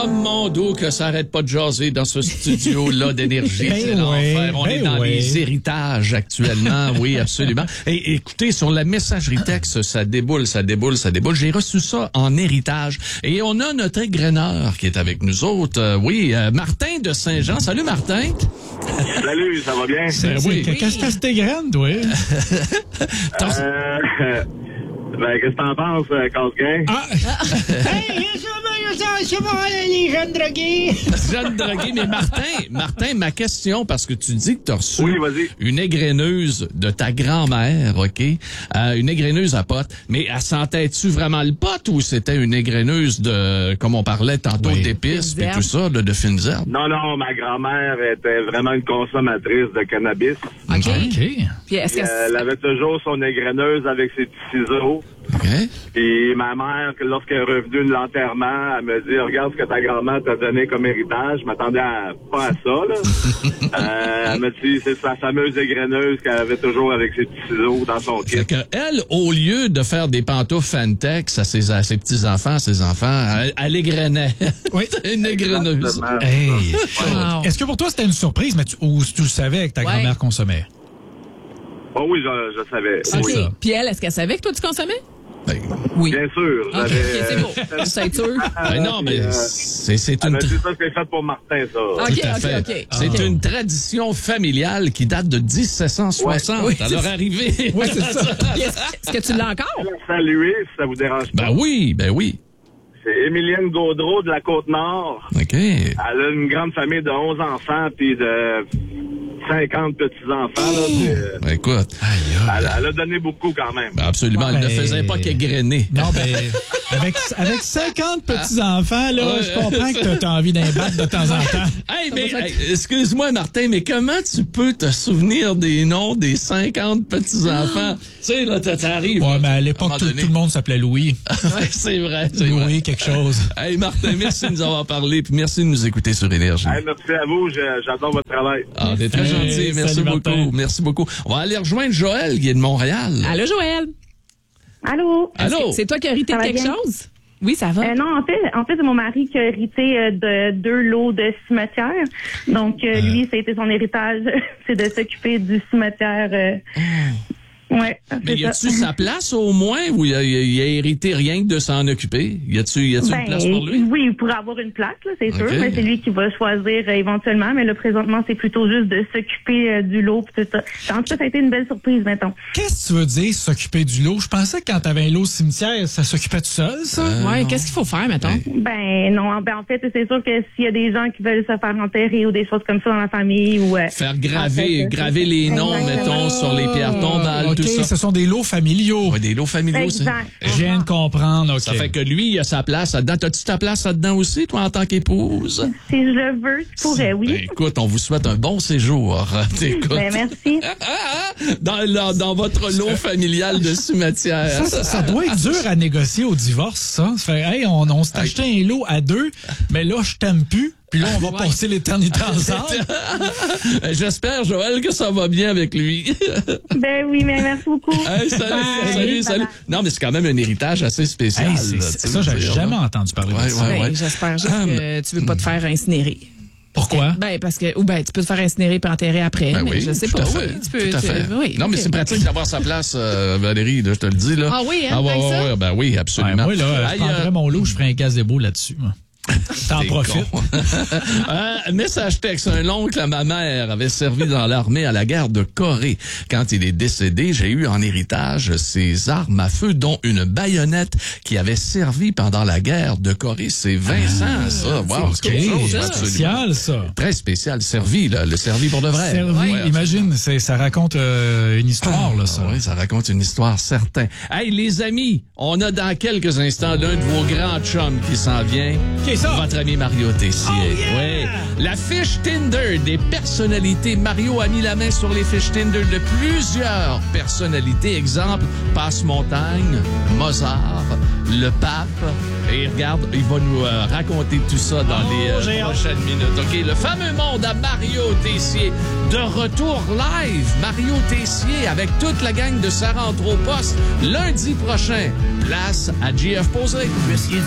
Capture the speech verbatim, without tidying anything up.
mon Dieu, que ça arrête pas de jaser dans ce studio-là d'énergie. Ben C'est oui, l'enfer. On ben est dans oui. les héritages actuellement. Oui, absolument. Et écoutez, sur la messagerie texte, ça déboule, ça déboule, ça déboule. J'ai reçu ça en héritage. Et on a notre égreneur qui est avec nous autres. Euh, oui, euh, Martin de Saint-Jean. Salut, Martin. Salut, ça va bien? C'est, Ben c'est- oui. Qu'est-ce que c'est tes graines, toi? T'as- Euh, ben, qu'est-ce que t'en penses, euh, Casse-Gain? Ah! Hey, c'est bon, les jeunes drogués! Jeune drogué, mais Martin, Martin, ma question, parce que tu dis que tu as reçu Oui, vas-y. une égreneuse de ta grand-mère, OK? Euh, une égreneuse à pote. Mais elle sentait-tu vraiment le pote ou c'était une égreneuse de, comme on parlait tantôt, Oui. d'épices Fines et tout ça, de, de fines herbes? Non, non, ma grand-mère était vraiment une consommatrice de cannabis. OK. OK. Puis est-ce Puis, que euh, elle avait toujours son égreneuse avec ses petits ciseaux. OK? Puis ma mère, que lorsqu'elle est revenue de l'enterrement, elle me dit, regarde ce que ta grand-mère t'a donné comme héritage. Je m'attendais à, pas à ça, là. euh, elle me dit, c'est sa fameuse égreneuse qu'elle avait toujours avec ses petits ciseaux dans son kit. Fait que elle, au lieu de faire des pantoufles Fantex à ses, à ses petits-enfants, à ses enfants, elle, elle égrenait. Oui. Une égreneuse. Exactement. Hey! Wow. Est-ce que pour toi, c'était une surprise, mais tu, ou tu le savais que ta Ouais. grand-mère consommait? Oh oui, je, je savais. C'est Oui. ça. OK. Puis elle, est-ce qu'elle savait que toi, tu consommais? Ben, Oui. Bien sûr. OK, j'avais- OK, c'est beau. C'est sûr. ben non, mais euh, c'est, c'est Elle une... m'a dit ça, c'est fait pour Martin, ça. OK, Tout à OK, fait. OK. C'est OK. une tradition familiale qui date de dix-sept cent soixante. Ouais. à leur arrivée. Oui, c'est ça. Puis Est-ce est-ce que tu l'as encore? Saluer, si ça vous dérange pas. Ben oui, ben oui. C'est Émilienne Gaudreau de la Côte-Nord. OK. Elle a une grande famille de onze enfants puis de cinquante petits-enfants. Là, puis, euh, Ben écoute, elle, elle a donné beaucoup quand même. ben absolument, elle ne Ben- faisait pas qu'égrener. Non, ben, avec, avec cinquante petits-enfants, là, Ouais. je comprends que t'as, t'as envie d'un battre de temps en temps. Hey, mais, hey, excuse-moi, Martin, mais comment tu peux te souvenir des noms des cinquante petits-enfants? Tu sais, là, t'as- t'arrives. Ouais, là, mais à un l'époque, moment tout, donné. tout le monde s'appelait Louis. Ouais, c'est vrai, c'est vrai. Louis, quelque chose. Hey, Martin, merci de nous avoir parlé, puis merci de nous écouter sur Énergie. Hey, merci à vous, je- j'adore votre travail. Ah, t'es très Hey, gentil, merci salut, beaucoup, Martin. merci beaucoup. On va aller rejoindre Joël, qui est de Montréal. Allô, Joël? Allô? Est-ce Allô? que C'est toi qui as hérité Ça de va quelque bien? chose? Oui, ça va. Euh, non, en fait, en fait, c'est mon mari qui a hérité euh, de deux lots de cimetière. Donc, euh, lui, ça a été son héritage, c'est de s'occuper du cimetière. Euh... Ouais, Mais c'est y a-tu ça. sa place au moins ou il a, il a hérité rien que de s'en occuper? Y a-tu, y a-tu Ben, une place pour lui? oui, il pourrait avoir une place, là, c'est Ok. sûr, mais c'est lui qui va choisir euh, éventuellement. Mais là, présentement, c'est plutôt juste de s'occuper euh, du lot pis tout ça. En tout cas, ça a été une belle surprise, mettons. Qu'est-ce que tu veux dire, s'occuper du lot? Je pensais que quand t'avais un lot au cimetière, ça s'occupait tout seul, ça? Ouais, qu'est-ce qu'il faut faire, mettons? Ben non, ben en fait, c'est sûr que s'il y a des gens qui veulent se faire enterrer ou des choses comme ça dans la famille ou euh, Faire en graver, fait, graver les noms, Exactement. mettons, sur les pierres tombales, OK, tout ça. ce sont des lots familiaux. Ouais, des lots familiaux, ça. Exact. Je viens de comprendre, OK. Ça fait que lui, il a sa place là-dedans. T'as-tu ta place là-dedans aussi, toi, en tant qu'épouse? Si je le veux, je pourrais, oui. Ben, écoute, on vous souhaite un bon séjour. Écoute. Ben, merci. dans, la- dans votre lot familial de cimetière. Ça, ça, ça doit être dur à négocier au divorce, ça. Ça fait, hey, on, on s'est acheté un lot à deux, mais là, je t'aime plus. Puis là, on va Ouais. passer l'éternité ensemble. J'espère, Joël, que ça va bien avec lui. Ben oui, mais merci beaucoup. Hey, salut, Bye. salut, salut. Bye-bye. Non, mais c'est quand même un héritage assez spécial. Hey, c'est- là, c'est- tu sais, ça, j'ai je veux dire, jamais là. entendu parler Ouais, de ça. ouais. Ben, j'espère juste Ah, que tu veux pas te faire incinérer. Pourquoi? Ben, parce que, ou ben, tu peux te faire incinérer puis enterrer après. Ben mais oui, je sais tout pas. à fait. Oui, tu peux, tout à tu- fait. oui, non, mais ok. c'est pratique d'avoir sa place, euh, Valérie, là, je te le dis. Là. Ah oui, hein, Ah ouais, tant que ouais, ça? ouais, ben oui, Ouais, absolument. moi, là, Hey, je prendrais euh, mon lot, je ferais un gazebo là-dessus. moi. T'en t'es profites. con. Euh, message texte. Un oncle à ma mère avait servi dans l'armée à la guerre de Corée. Quand il est décédé, j'ai eu en héritage ses armes à feu, dont une baïonnette qui avait servi pendant la guerre de Corée. C'est Vincent, ça. Wow, c'est quelque chose, C'est absolument. spécial, ça. Très spécial. Servi, là. Le servi pour de vrai. Servi, Ouais, imagine, c'est- ça raconte euh, une histoire, là, ça. Ah oui, ça raconte une histoire certaine. Hey, les amis, on a dans quelques instants l'un de vos grands chums qui s'en vient. Qui est ça? Votre ami Mario Tessier. Oh, yeah! Oui. La fiche Tinder des personnalités. Mario a mis la main sur les fiches Tinder de plusieurs personnalités. Exemple, Passe-Montagne, Mozart, le pape. Et regarde, il va nous euh, raconter tout ça dans Oh, les euh, j'ai hâte. prochaines minutes. OK, le fameux monde à Mario Tessier. De retour live, Mario Tessier avec toute la gang de Sarah Anthropos lundi prochain. Place à J F Posé. Risque